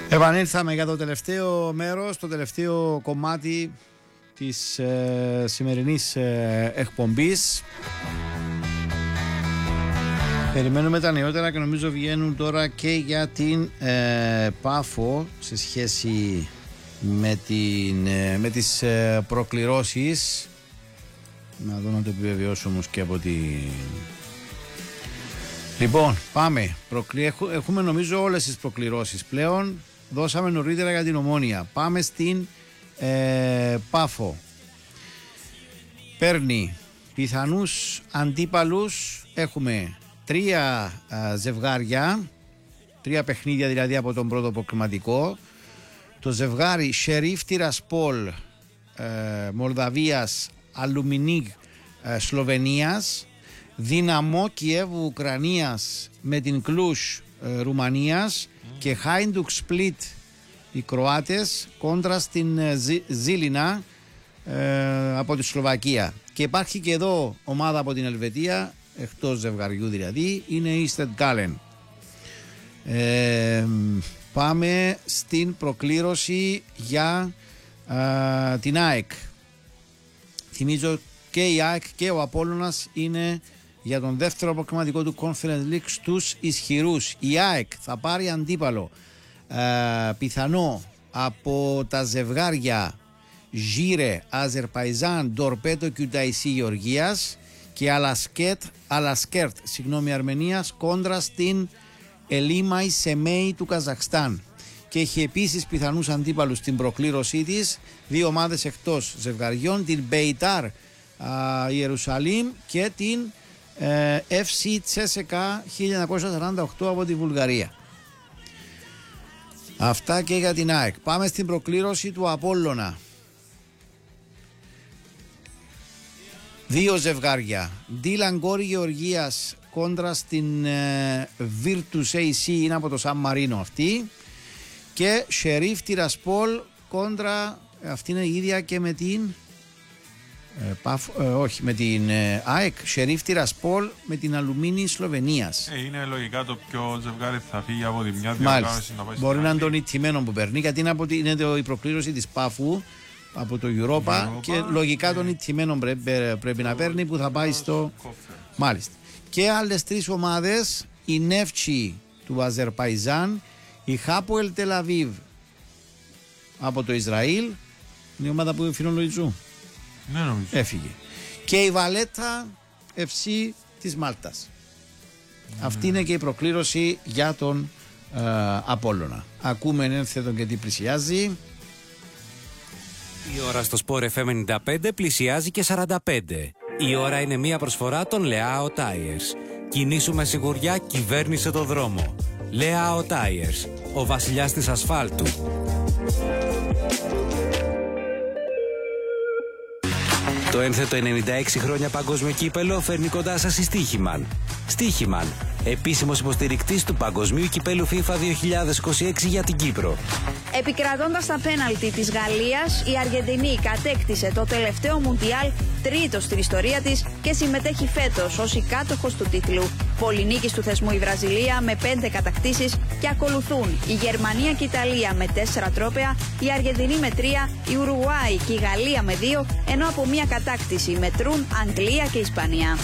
Επανήλθαμε για το τελευταίο μέρος, το τελευταίο κομμάτι της σημερινής εκπομπής. Περιμένουμε τα νεότερα και νομίζω βγαίνουν τώρα και για την Πάφο σε σχέση με τις προκληρώσεις. Να δω να το επιβεβαιώσω όμως και από την... Λοιπόν, πάμε. Έχουμε νομίζω όλες τις προκληρώσεις πλέον. Δώσαμε νωρίτερα για την Ομόνοια. Πάμε στην Πάφο. Παίρνει πιθανούς αντίπαλους. Έχουμε 3 ζευγάρια, 3 παιχνίδια δηλαδή από τον πρώτο προκριματικό. Το ζευγάρι Σερίφ Τιρασπόλ Μολδαβίας, Αλουμινίγ Σλοβενίας, Δυναμό Κιέβου Ουκρανίας με την Κλούς Ρουμανίας και Χάιντουκ Σπλίτ οι Κροάτες κόντρα στην Ζήλινα από τη Σλοβακία. Και υπάρχει και εδώ ομάδα από την Ελβετία, εκτός ζευγαριού δηλαδή, είναι η Στεντγκάλεν. Πάμε στην προκλήρωση για την ΑΕΚ. Θυμίζω και η ΑΕΚ και ο Απόλλωνας είναι για τον δεύτερο προκριματικό του Conference League στους ισχυρούς. Η ΑΕΚ θα πάρει αντίπαλο πιθανό από τα ζευγάρια Ζίρε, Αζερπαϊζάν, Ντορπέτο και Ουνταϊσί Γεωργίας και Αλασκέρτ Αρμενίας κόντρα στην Ελίμαϊ Σεμέι του Καζαχστάν. Και έχει επίσης πιθανούς αντίπαλους στην προκλήρωσή της 2 ομάδες εκτός ζευγαριών, την Μπεϊτάρ Ιερουσαλήμ και την FC Τσέσεκα 1948 από τη Βουλγαρία. Αυτά και για την ΑΕΚ. Πάμε στην προκλήρωση του Απόλλωνα. 2 ζευγάρια. Ντίλαν Γκόρι Γεωργίας κόντρα στην Virtus AC, είναι από το Σαν Μαρίνο αυτή. Και Σερίφ Τιρασπόλ κόντρα, αυτή είναι η ίδια και με την με την ΑΕΚ. Σερίφ Τιρασπόλ με την Αλουμίνη Σλοβενίας. Είναι λογικά το πιο ζευγάρι θα φύγει από τη μια διοργάνωση να πάει. Μπορεί να είναι τον ηττημένο που παίρνει, γιατί είναι η προκλήρωση της Πάφου από το Europa και λογικά τον ηττημένο πρέπει να παίρνει που θα πάει στο... Μάλιστα. Και άλλες 3 ομάδες, η Νεύτσι του Αζερπαϊζάν, η Χάποελ Τελαβίβ από το Ισραήλ, είναι η ομάδα που φιλολογιζού. Ναι, νομίζω. Έφυγε. Και η Βαλέτα FC της Μάλτας. Αυτή είναι και η προκλήρωση για τον Απόλλωνα. Ακούμε ένθετον και τι πλησιάζει. Η ώρα στο Sport FM 95 πλησιάζει και 45. Η ώρα είναι μια προσφορά των Leao Tires. Κινήσου με σιγουριά, κυβέρνησε το δρόμο. Leao Tires, ο βασιλιάς της ασφάλτου. Το ένθετο 96 χρόνια παγκόσμιο κύπελο φέρνει κοντά σας η Στίχημαν. Στίχημαν, επίσημος υποστηρικτής του παγκοσμίου κυπέλου FIFA 2026 για την Κύπρο. Επικρατώντας τα πέναλτι της Γαλλίας, η Αργεντινή κατέκτησε το τελευταίο Μουντιάλ, τρίτο στην ιστορία της, και συμμετέχει φέτος ως η κάτοχος του τίτλου. Πολυνίκης του θεσμού η Βραζιλία με 5 κατακτήσεις και ακολουθούν η Γερμανία και η Ιταλία με 4 τρόπαια, η Αργεντινή με 3, η Ουρουγουάη και η Γαλλία με 2, ενώ από μια κατάκτηση μετρούν Αγγλία και Ισπανία.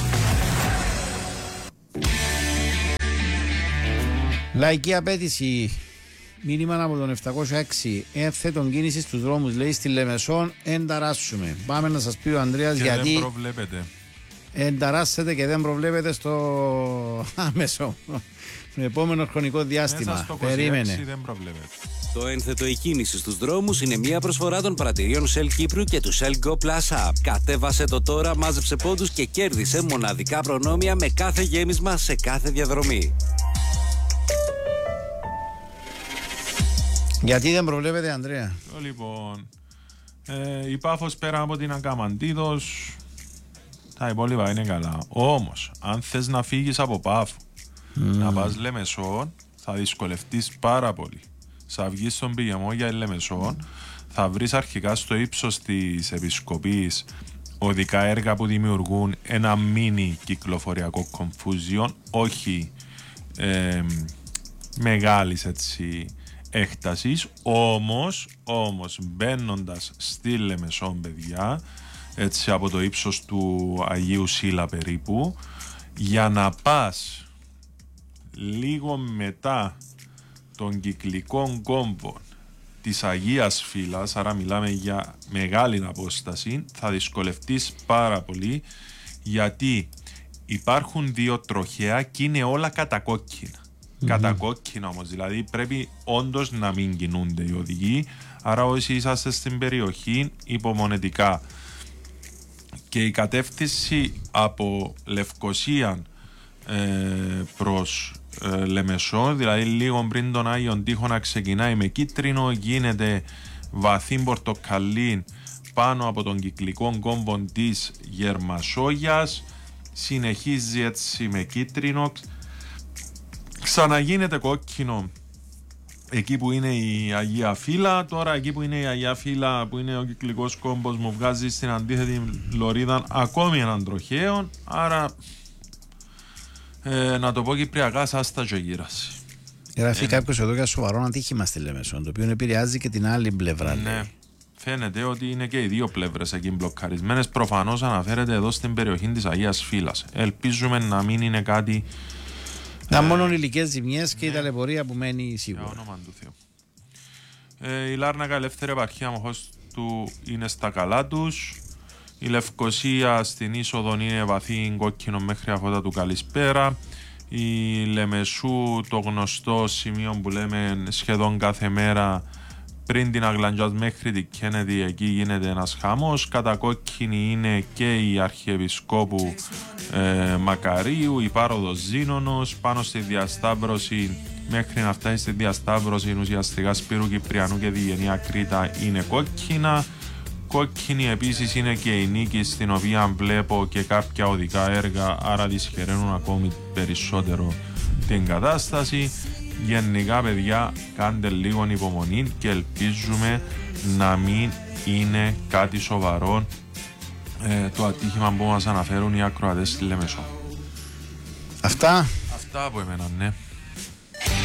Λαϊκή απέτηση. Μήνυμα από τον 706. Έφθετον κίνηση στους δρόμους, λέει, στη Λεμεσόν ενταράσσουμε. Πάμε να σας πει ο Ανδρέας και γιατί δεν προβλέπετε. Ενταράσσεται και δεν προβλέπετε στο άμεσο στο επόμενο χρονικό διάστημα. Μέσα στο 26 περίμενε. Δεν προβλέπετε. Το ένθετο η κίνηση στους δρόμους είναι μια προσφορά των πρατηρίων Shell Κύπρου και του Shell Go Plus App. Κατέβασε το τώρα, μάζεψε πόντους και κέρδισε μοναδικά προνόμια με κάθε γέμισμα σε κάθε διαδρομή. Γιατί δεν προβλέπετε, Ανδρέα? Λοιπόν, η Πάφος πέρα από την Ακαμαντίδος, τα υπόλοιπα είναι καλά. Όμως, αν θες να φύγεις από Πάφο, να πας Λεμεσόν, θα δυσκολευτείς πάρα πολύ. Θα βγεις στον πηγεμό για Λεμεσόν, θα βρεις αρχικά στο ύψος της επισκοπής οδικά έργα που δημιουργούν ένα μίνι κυκλοφοριακό confusion, όχι μεγάλης έτσι έκτασης, όμως μπαίνοντας στη Λεμεσόν, παιδιά, έτσι από το ύψος του Αγίου Σίλα περίπου, για να πας λίγο μετά των κυκλικών κόμβων της Αγίας Φύλας, άρα μιλάμε για μεγάλη απόσταση, θα δυσκολευτείς πάρα πολύ, γιατί υπάρχουν δύο τροχαία και είναι όλα κατακόκκινα. Κατακόκκινα όμως, δηλαδή πρέπει όντως να μην κινούνται οι οδηγοί, άρα όσοι είσαστε στην περιοχή υπομονετικά. Και η κατεύθυνση από Λευκοσία προς Λεμεσό, δηλαδή λίγο πριν τον Άγιον Τοίχο να ξεκινάει με κίτρινο, γίνεται βαθύ πορτοκαλί πάνω από τον κυκλικό κόμβο της Γερμασόγιας, συνεχίζει έτσι με κίτρινο, ξαναγίνεται κόκκινο εκεί που είναι η Αγία Φύλα. Τώρα εκεί που είναι η Αγία Φύλα, που είναι ο κυκλικός κόμπος, μου βγάζει στην αντίθετη λωρίδα ακόμη έναν τροχαίο, άρα να το πω κυπριακά, σάστα και γύραση. Γράφει κάποιος εδώ για σοβαρό ατύχημα στη Λεμεσόν, το οποίο επηρεάζει και την άλλη πλευρά. Ναι, φαίνεται ότι είναι και οι δύο πλευρές εκεί μπλοκαρισμένες. Προφανώς αναφέρεται εδώ στην περιοχή της Αγίας Φύλας. Ελπίζουμε να μην είναι κάτι. Να μόνο υλικές ζημιές και η ταλαιπωρία που μένει σίγουρα. Για όνομα του Θεού. Η Λάρνακα Ελεύθερη Επαρχία Μοχώς του είναι στα καλά τους. Η Λευκοσία στην είσοδο είναι βαθύ κόκκινο μέχρι αφότα του Καλησπέρα. Η Λεμεσού, το γνωστό σημείο που λέμε σχεδόν κάθε μέρα πριν την Αγλαντζάς μέχρι την Κέννεδη, εκεί γίνεται ένας χαμός. Κατακόκκινη είναι και η Αρχιεπισκόπου Μακαρίου, η Πάροδος Ζήνωνος, πάνω στη διασταύρωση μέχρι να φτάσει στη διασταύρωση ουσιαστικά Σπύρου Κυπριανού και Διγενεία Κρήτα είναι κόκκινα. Κόκκινη επίσης είναι και η Νίκη, στην οποία βλέπω και κάποια οδικά έργα, άρα δυσχεραίνουν ακόμη περισσότερο την κατάσταση. Γενικά, παιδιά, κάντε λίγο υπομονή και ελπίζουμε να μην είναι κάτι σοβαρό το ατύχημα που μας αναφέρουν οι ακροατές στη Λεμεσό. Αυτά από εμένα, ναι.